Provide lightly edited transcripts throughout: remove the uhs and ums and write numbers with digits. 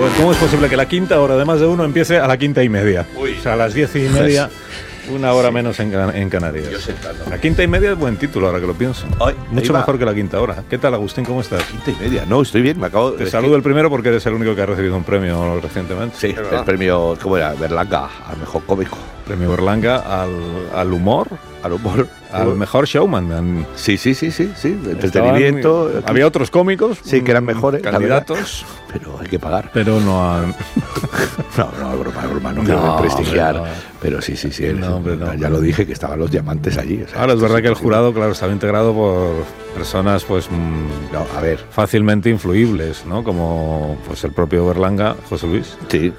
ver, ¿cómo es posible que la quinta hora de Más de Uno empiece a la 5:30? Uy. O sea, a las 10:30, una hora menos en Canarias. Yo sentado. La 5:30 es buen título, ahora que lo pienso. Ay, Mucho ahí va. mejor que la quinta hora. ¿Qué tal, Agustín? ¿Cómo estás? 5:30. No, estoy bien, me acabo Te de... saludo el primero porque eres el único que ha recibido un premio recientemente. Sí, el premio, ¿cómo era? Berlanga, al mejor cómico. Premio Berlanga al humor, Al humor. al mejor showman. Sí, entretenimiento. Estaban- había otros cómicos, Sí, que eran mejores, la candidatos, Pero hay que pagar. pero no han... No, broma, no No, quiero prestigiar. hombre, no. Pero sí. No, hombre, no. Ya lo dije, que estaban los diamantes allí. O sea, Ahora es esto verdad que el imposible. jurado, claro, estaba integrado por personas pues No, a ver, fácilmente influibles, ¿no? Como pues el propio Berlanga, José Luis, sí,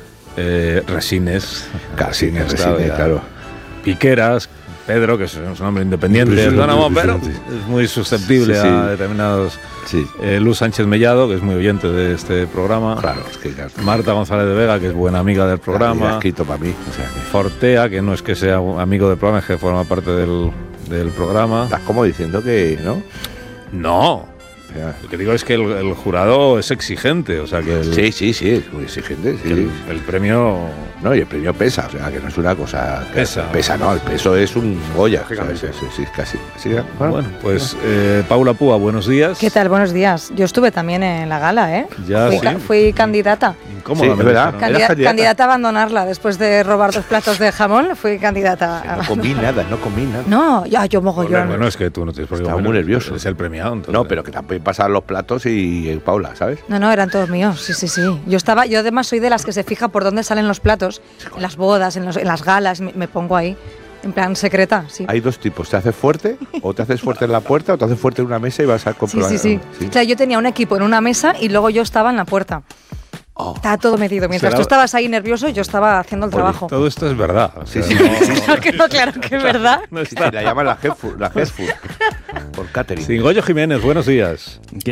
Resines, casi que estaba resine, ya, claro. Piqueras, Pedro, que es un hombre independiente, Sí, autónomo, sí, pero sí. es muy susceptible Sí. a determinados... Sí, Luz Sánchez Mellado, que es muy oyente de este programa. claro, es que ya, Marta González de Vega, que es buena amiga del ya programa. escrito para mí. O sea, que Fortea, que no es que sea un amigo del programa, es que forma parte del programa. estás como diciendo que, ¿no? No, Ya. lo que digo es que el jurado es exigente, o sea que Sí, es muy exigente. que Sí. el premio... No, y el premio pesa, o sea, que no es una cosa... que Pesa. no, el peso es un Goya. O sea, sí, casi. Así que, Bueno, pues Paula Púa, buenos días. ¿Qué tal? Buenos días. Yo estuve también en la gala, ¿eh? Ya, fui, sí. fui candidata. Incómoda, Sí, me es verdad. dijeron. ¿Eras candidata? Candidata a abandonarla después de robar 2 platos de jamón. Fui candidata. no comí nada. No, ya yo mogollón. Bueno, es que tú no tienes por qué Estaba comer, muy nervioso. Es el premiado, entonces. No, pero que también pasan los platos y Paula, ¿sabes? No, eran todos míos. Sí. Yo además soy de las que se fija por dónde salen los platos. En las bodas, en las galas, me pongo ahí. En plan secreta, sí. Hay dos tipos, te haces fuerte, o te haces fuerte en la puerta, o te haces fuerte en una mesa y vas a comprobar. Sí. O sea, yo tenía un equipo en una mesa y luego yo estaba en la puerta. Oh. Estaba todo medido. Mientras Será- tú estabas ahí nervioso, yo estaba haciendo el trabajo. Todo esto es verdad. O sea, Sí. Claro que es verdad. no está. La llaman la Head Food, por catering. Goyo Jiménez, buenos días.